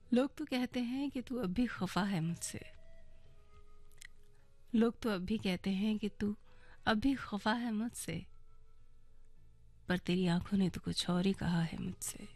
लोग तो कहते हैं कि तू अब भी खफा है मुझसे। लोग तो अब भी कहते हैं कि तू अब भी खफा है मुझसे। पर तेरी आंखों ने तो कुछ और ही कहा है मुझसे।